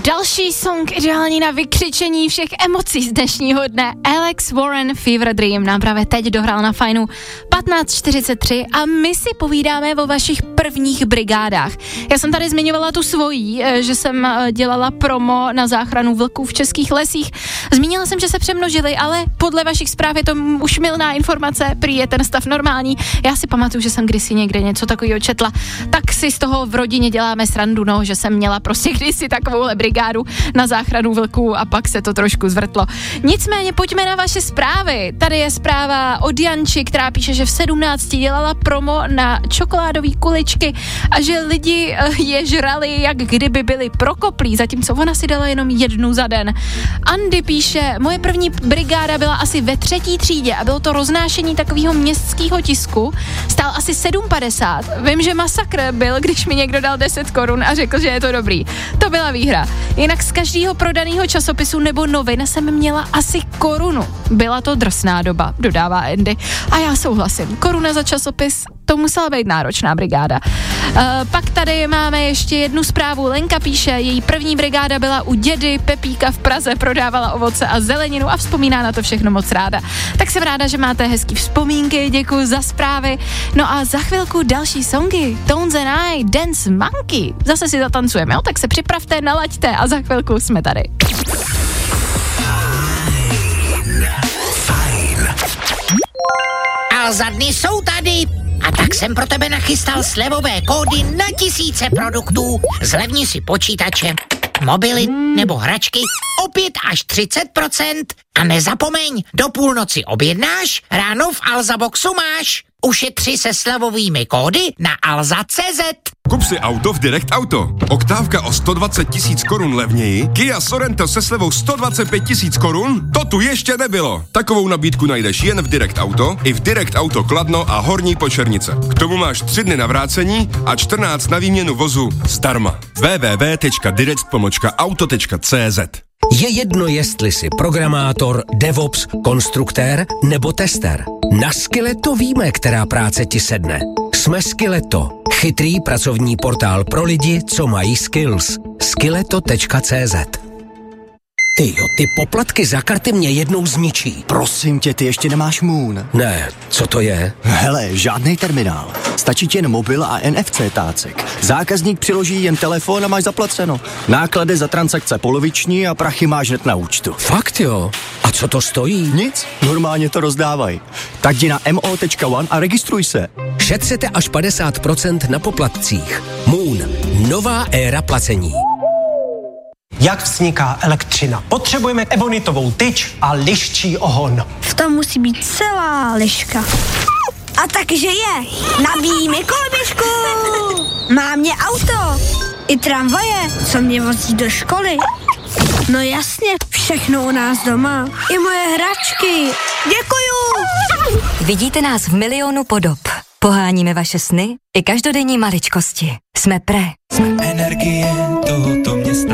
Další song ideální na vykřičení všech emocí z dnešního dne. Alex Warren, Fever Dream, nám právě teď dohrál na fajnu 15:43 a my si povídáme o vašich prvních brigádách. Já jsem tady zmiňovala tu svojí, že jsem dělala promo na záchranu vlků v českých lesích. Zmínila jsem, že se přemnožili, ale podle vašich zpráv je to už mylná informace, prý je ten stav normální. Já si pamatuju, že jsem kdysi někde něco takového četla, tak si z toho v rodině děláme srandu, no, že jsem měla prostě kdysi takovouhle brigádu na záchranu vlků a pak se to trošku zvrtlo. Nicméně pojďme na vaše zprávy. Tady je zpráva od Janči, která píše, že v 17 dělala promo na čokoládové kuličky a že lidi je žrali, jak kdyby byli prokoplí, zatímco ona si dala jenom jednu za den. Andy píše, moje první brigáda byla asi ve 3. třídě a bylo to roznášení takového městského tisku. Stál asi 7,50. Vím, že masakr byl, když mi někdo dal 10 korun a řekl, že je to dobrý. To byla výhra. Jinak z každého prodaného časopisu nebo novin jsem měla asi korunu. Byla to drsná doba, dodává Andy. A já souhlasím. Koruna za časopis, to musela být náročná brigáda. Pak tady máme ještě jednu zprávu. Lenka píše, její první brigáda byla u dědy Pepíka v Praze, prodávala ovoce a zeleninu a vzpomíná na to všechno moc ráda. Tak jsem ráda, že máte hezký vzpomínky, děkuji za zprávy. No a za chvilku další songy. Tones and I, Dance Monkey. Zase si zatancujeme, jo? Tak se připravte, nalaďte a za chvilku jsme tady. Fajn. A za dny jsou tady. A tak jsem pro tebe nachystal slevové kódy na tisíce produktů. Zlevni si počítače, mobily nebo hračky o 5 až 30%. A nezapomeň, do půlnoci objednáš, ráno v Alza Boxu máš. Ušetři se slevovými kódy na alza.cz. Kup si auto v Direct Auto. Oktávka o 120 000 korun levněji, Kia Sorento se slevou 125 000 korun, to tu ještě nebylo. Takovou nabídku najdeš jen v Direct Auto, i v Direct Auto Kladno a Horní Počernice. K tomu máš 3 dny na vrácení a 14 na výměnu vozu zdarma. www.direct-auto.cz. Je jedno, jestli jsi programátor, DevOps, konstruktér nebo tester. Na Skilleto víme, která práce ti sedne. Jsme Skilleto, chytrý pracovní portál pro lidi, co mají skills. Skilleto.cz. Ty poplatky za karty mě jednou zničí. Prosím tě, ty ještě nemáš Moon. Ne, co to je? Hele, žádnej terminál. Stačí ti jen mobil a NFC tácek. Zákazník přiloží jen telefon a máš zaplaceno. Náklady za transakce poloviční a prachy máš hned na účtu. Fakt jo? A co to stojí? Nic, normálně to rozdávají. Tak jdi na mo.one a registruj se. Šetřete až 50% na poplatcích. Moon. Nová éra placení. Jak vzniká elektřina? Potřebujeme ebonitovou tyč a liščí ohon. V tom musí být celá liška. A takže je. Nabíjíme koloběžku. Má mě auto. I tramvaje, co mě vozí do školy. No jasně, všechno u nás doma. I moje hračky. Děkuju. Vidíte nás v milionu podob. Poháníme vaše sny i každodenní maličkosti. Jsme Jsme energie tohoto města.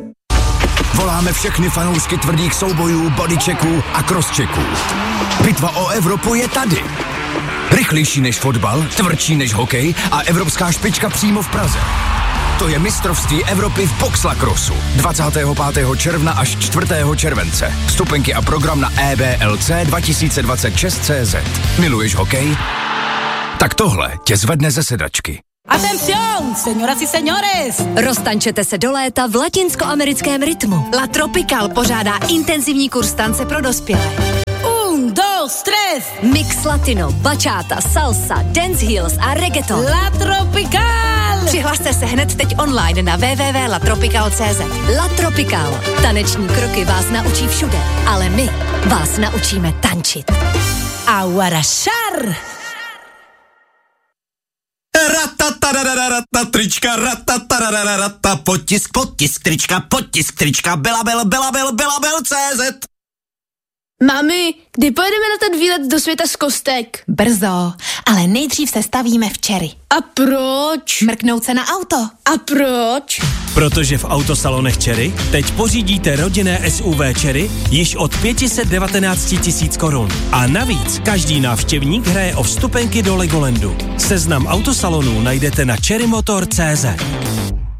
Voláme všechny fanoušky tvrdých soubojů, bodychecků a crosschecků. Bitva o Evropu je tady. Rychlejší než fotbal, tvrdší než hokej a evropská špička přímo v Praze. To je mistrovství Evropy v boxlacrossu. 25. června až 4. července. Vstupenky a program na EBLC 2026.cz. Miluješ hokej? Tak tohle tě zvedne ze sedačky. Atención, señoras y señores! Roztančete se do léta v latinskoamerickém rytmu. La Tropical pořádá intenzivní kurz tance pro dospělé. 1, 2, 3. Mix latino, bachata, salsa, dance heels a reggaeton. La Tropical! Přihlaste se hned teď online na www.latropical.cz. La Tropical. Taneční kroky vás naučí všude, ale my vás naučíme tančit. Aguarashar! Trička, potisk, trička, belabel.cz. Mami, kdy pojedeme na ten výlet do světa z kostek? Brzo, ale nejdřív se stavíme v Cherry. A proč? Mrknout se na auto. A proč? Protože v autosalonech Cherry teď pořídíte rodinné SUV Cherry již od 519 000 korun. A navíc každý návštěvník hraje o vstupenky do Legolandu. Seznam autosalonů najdete na cherrymotor.cz.